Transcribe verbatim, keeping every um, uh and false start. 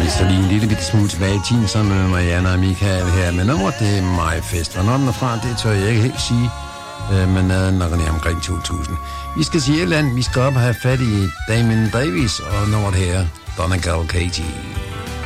så lige en lille bitte smule tilbage i tiden, sammen med Marianne og Michael her med nummeret. Det er mig fest. Hvornår den er fra, det tør jeg ikke helt sige, øh, men er nok nær omkring to tusind. Vi skal til Irland, vi skal op og have fat i Damien Davies, og nummeret her, Donegal Katie.